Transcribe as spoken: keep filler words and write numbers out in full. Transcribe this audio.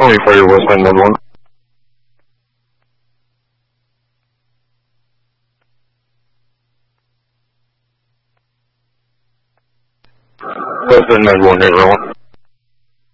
calling for your voicemail mode one. Voicemail mode one, everyone.